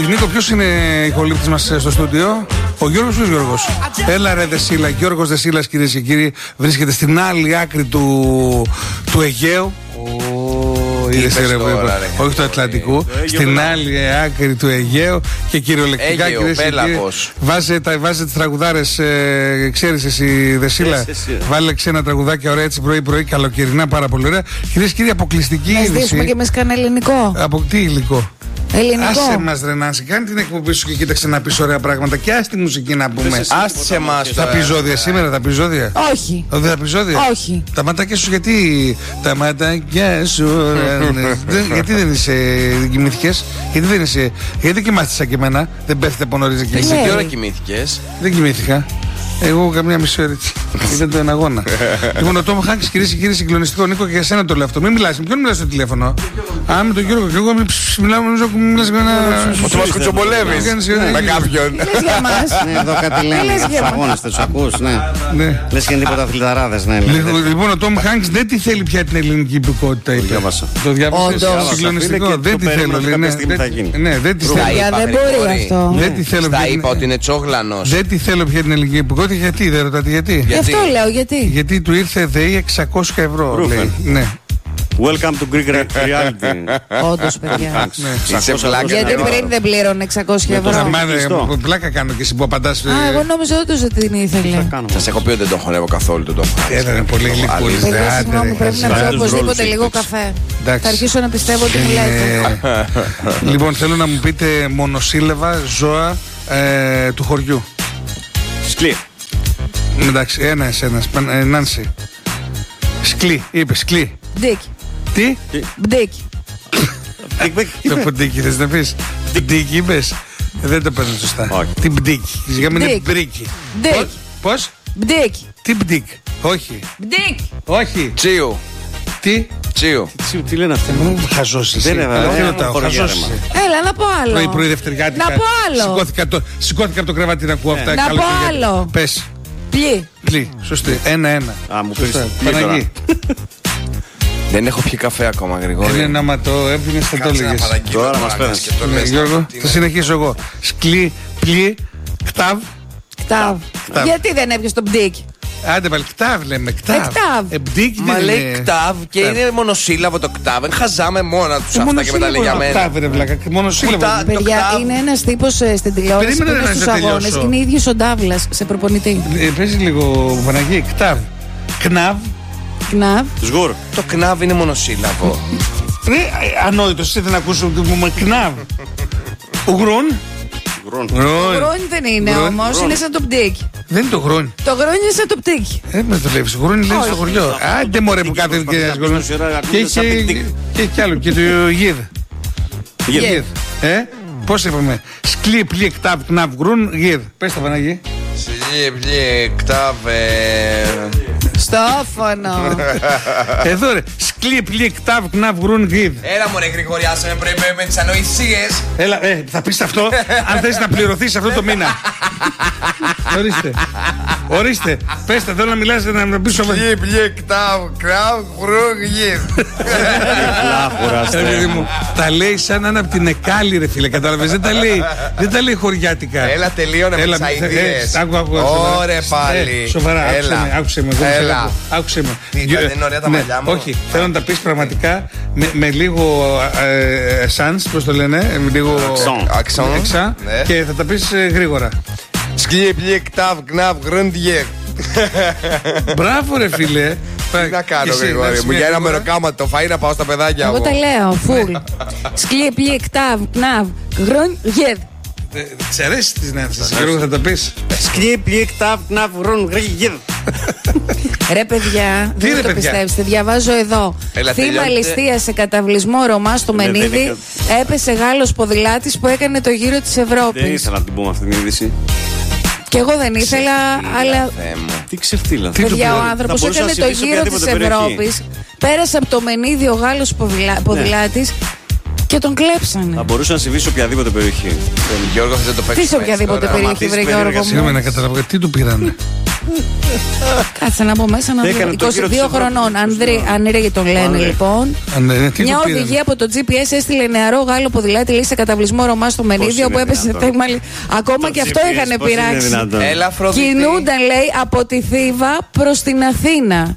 Νίκο, ποιος είναι η κολλήπτης μας στο στούντιο? Ο Γιώργος ή ο Γιώργος? Έλα ρε Δεσίλα. Γιώργος Δεσίλας, κυρίες και κύριοι, βρίσκεται στην άλλη άκρη του Αιγαίου. Όχι του Ατλαντικού, στην άλλη άκρη του Αιγαίου και κυριολεκτικά, κυρίες και κύριοι, βάζε τις τραγουδάρες. Ξέρεις εσύ, Δεσίλα, βάλε ξένα τραγουδάκια ωραία έτσι πρωί-πρωί, καλοκαιρινά, πάρα πολύ ωραία. Κυρίες και κύριοι, αποκλειστική είδηση. Να ζητήσουμε και με σκάνε ελληνικό. Από τι υλικό? Ελληνικό. Άσε μας ρε Νάνση, κάνει την εκπομπή σου και κοίταξε να πεις ωραία πράγματα και άσε τη μουσική να πούμε. Άσε μας. Θα πεις ζώδια σήμερα, θα πεις ζώδια? Όχι. Δεν θα πεις ζώδια? Όχι. Τα ματάκια σου γιατί? Τα ματάκια σου γιατί δεν είσαι, δεν κοιμήθηκες? Γιατί δεν είσαι, γιατί δεν κοιμάθηκες σαν και εμένα? Δεν πέφτει από νωρίς εκεί? Σε τι ώρα κοιμήθηκες? Δεν κοιμήθηκα. Εγώ καμιά μισή ώρα έτσι. Ήταν το ένα αγώνα. Λοιπόν, ο Τόμ Χάνκς, κυρίες και κύριοι, συγκλονιστικό. Νίκο, και για σένα το λέω αυτό. Μην μιλάς, με ποιον μιλάς στο τηλέφωνο? Α, με τον Γιώργο. Και εγώ μιλάω, νομίζω ότι μιλάς με ένα. Ότι μας κουτσομπολεύεις με κάποιον. Λες για μας. Ναι, εδώ κάτι λένε. Στους αγώνες, τους ακούς, ναι. Λες και είναι τίποτα αθληταράδες, ναι. Λοιπόν, ο Τόμ Χάνκς δεν τη θέλει πια την ελληνική υπηκότητα. Το διάβασα. Συγκλονιστικό. Δεν τη θέλω. Ναι, δεν τη θέλω. Δεν μπορεί αυτό. Δεν τη θέλω. Τα είπα ότι είναι τσόγλανος. Δεν τη θέλω πια την ελληνική υπηκότητα. Γιατί, δεν ρωτάτε γιατί? Γι' αυτό λέω, γιατί. Γιατί του ήρθε ΔΕΗ 600 ευρώ. Ναι. Welcome to Greek reality. Όντως, παιδιά. Είσαι βλάκα. Γιατί πριν δεν πλήρωνε 600 ευρώ. Πλάκα κάνω και εσύ που απαντάς. Εγώ νόμιζα όντως ότι την ήθελε. Σας έχω πει ότι δεν το χωνεύω καθόλου τον Τόμ Χάνκς. Ήταν πολύ γλυκό. Συγγνώμη, πρέπει να πιω οπωσδήποτε λίγο καφέ. Θα αρχίσω να πιστεύω ότι μου λέτε. Λοιπόν, θέλω να μου πείτε μονοσύλλαβα ζώα του χωριού. Σκλή. Εντάξει, ένας, Νάνση. Σκλή, είπε, σκλή. Μπντίκι. Τι? Μπντίκι. Το ποντίκι θες να πεις? Μπντίκι είπες? Δεν το παίρνω σωστά. Τι μπντίκι? Για μένα είναι μπρίκι. Πώς? Μπντίκι. Τι μπντίκι? Όχι. Μπντίκι. Όχι. Τσίου. Τι? Τσίου. Τι λένε αυτά? Χαζός εσύ. Έλα να πω άλλο. Πρωί δευτεριάτικα. Να πω άλλο. Σηκώθηκα από το κρεβάτι να ακούω αυτά. Να πω άλλο. Πες. Πλή. Σωστή. 1-1. Α, μου πήρες Παναγί. Δεν έχω πιει καφέ ακόμα, Γρηγόρη. Είναι άμα το έπινες θα το έλεγες. Τώρα μας πέρασε. Γιώργο, θα συνεχίσω εγώ. Σκλή, πλή, κτάβ. Γιατί δεν έπιες το μπντίκι? Άντε πάλι, κτάβ λέμε, κτάβ. Μπντίκι Μα δεν λέει είναι. κτάβ και είναι μονοσύλλαβο το κτάβ. Χαζάμε μόνα τους αυτά και μετά λέει για μένα. Κτάβ ρε βλάκα, μονοσύλλαβο. Παιδιά, είναι ένας τύπος στην τηλεόραση που είναι στους αγώνες. Είναι ίδιος ο Ντάβλας σε προπονητή. Παίζει λίγο Παναγί, κτάβ. Κνάβ. Σγουρ. Το κνάβ είναι μονοσύλλαβο. Ανόητος, εσύ δεν ακούσω το πούμε κνάβ. Ουγρούν. Γρόνι δεν είναι όμως, είναι σαν το μπντίκι. Δεν είναι το γρόνι. Το γρόνι είναι σαν το μπντίκι. Με το λέει, γρόνι λέει στο χωριό. Άντε μωρέ που κάθεται και ασχολούνται. Και έχει κι άλλο, και το γίδ. Πώς είπαμε? Σκλή, πλή, κτάβ, κνάβ, γρούν, γίδ. Πες τα Παναγί. Σκλή, πλή, κτάβ, Στόφωνο. Εδώ ρε. Σκλή, πλή, κτάβ, κνάβ, γρούν, γίδ. Έλα μωρέ Γρηγόρη, άσε με πρέπει με τις ανοησίες. Έλα, θα πεις αυτό αν θες να πληρωθείς αυτό το μήνα. Ορίστε. Πες τα, θέλω να μιλάς να πεις σοβαρά. Σκλή, πλή, κτάβ, κνάβ, γρούν, γίδ. Τα λέει σαν να είναι από την Εκάλη ρε φίλε, κατάλαβες? Δεν τα λέει χωριάτικα. Έλα τελείωνε με τις αηδίες. Ωραία πάλι. Σοβαρά, άκουσε με. Άκουσε με. Δεν είναι ωραία τα μαλλιά μου? Όχι, θέλω να τα πεις πραγματικά με λίγο σανς, πώς το λένε, με λίγο αξά και θα τα πεις γρήγορα. Σκλή, πλή, κτάβ, κνάβ, γρούν, γίδ. Μπράβο ρε φίλε. Τι να κάνω Γρηγόρη μου, για ένα μεροκάμα το φαΐ να πάω στα παιδάκια μου. Εγώ τα λέω, φουλ. Σκλή, πλή, κτάβ, κνάβ, γρούν, γίδ. Της αρέσει τις Νάνσης, Γιώργο, θα τα πεις? Σκλή, πλή, κτάβ, κνάβ, γρούν, γίδ. Ρε παιδιά, δεν το πιστεύετε. Διαβάζω εδώ. Θύμα ληστείας σε καταβλισμό Ρωμά στο Μενίδη έπεσε Γάλλος ποδηλάτης που έκανε το γύρο της Ευρώπης. Δεν ήθελα να την πούμε αυτή την είδηση. Και εγώ δεν ήθελα, αλλά. Τι ξεφτύλα. Παιδιά, ο άνθρωπος έκανε το γύρο της Ευρώπης. Πέρασε από το Μενίδη ο Γάλλος ποδηλάτης Και τον κλέψανε. Θα μπορούσε να συμβεί σε οποιαδήποτε περιοχή. Γιώργο, δεν το παίξει. Τι σε οποιαδήποτε περιοχή, βρε Γιώργο. Συγγνώμη να καταλάβω, τι του πήρανε. Κάτσε να πω μέσα να δω. 22 χρονών. Ανήρεγε τον λένε λοιπόν. Μια οδηγία από το GPS έστειλε νεαρό Γάλλο ποδηλάτη λέει σε καταβλισμό Ρωμά στο Μερίδιο που έπεσε σε θέμα. Ακόμα και αυτό είχαν πειράξει. Κινούνταν λέει από τη Θήβα προς την Αθήνα.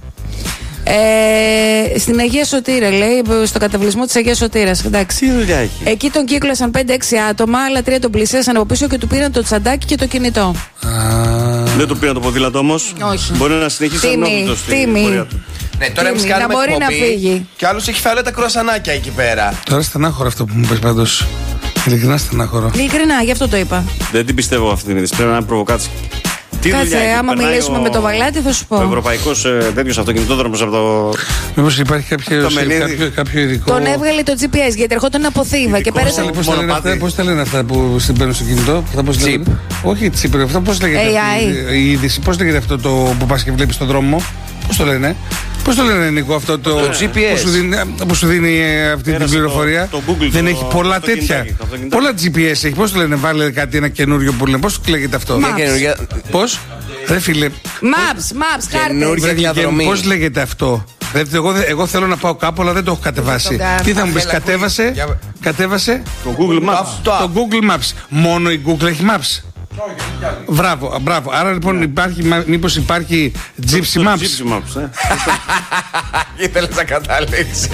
Στην Αγία Σωτήρα, λέει, στο καταβλισμό της Αγίας Σωτήρας. Εντάξει. Τι δουλειά έχει. Εκεί τον κύκλωσαν 5-6 άτομα, άλλα 3 τον πλησίασαν από πίσω και του πήραν το τσαντάκι και το κινητό. Δεν του πήραν το ποδήλατο όμως. Όχι. Μπορεί να συνεχίσει ανώπιτο στην πορεία του. Ναι, τώρα εμείς κάνουμε εκπομπή να φύγει. Και άλλος έχει φάει όλα τα κρουασανάκια εκεί πέρα. Τώρα στενάχωρο αυτό που μου πες πάντως. Ειλικρινά στενάχωρο. Ειλικρινά, γι' αυτό το είπα. Δεν την πιστεύω αυτή την είδηση. Πρέπει να είναι προβοκάτσι. Κάτσε, άμα μιλήσουμε με το Βαλάτι θα σου πω. Ο ευρωπαϊκός τέτοιος αυτοκινητόδρομος από το. Μήπως υπάρχει κάποιο ειδικό. Τον έβγαλε το GPS γιατί ερχόταν από Θήβα και πέρασε. Πώς τα λένε αυτά που συμπαίνουν στο κινητό. Chip. Όχι, τσίπ. Αυτό πώς λέγεται. Η είδηση. Πώς λέγεται αυτό το που πας και βλέπεις στον δρόμο. Πώς το λένε. Πώς το λένε, Νίκο, αυτό το GPS που σου δίνει αυτή την πληροφορία. Δεν έχει πολλά τέτοια. Πολλά GPS έχει. Πώς το λένε, βάλε κάτι ένα καινούριο που λένε. Πώς λέγεται αυτό. Πώς, ρε φίλε. Maps, καινούργια διαδρομή. Πώς λέγεται αυτό. Εγώ θέλω να πάω κάπου, αλλά δεν το έχω κατεβάσει. Τι θα μου πεις, κατέβασε το Google Maps. Το Google Maps. Μόνο η Google έχει Maps. Μπράβο. Άρα λοιπόν μήπως υπάρχει Gypsy Maps. Gypsy Maps, Ήθελες να καταλήξεις.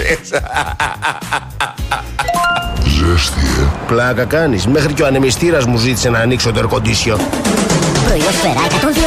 Ζέστη, Πλάκα κάνεις. Μέχρι και ο ανεμιστήρας μου ζήτησε να ανοίξω το air condition.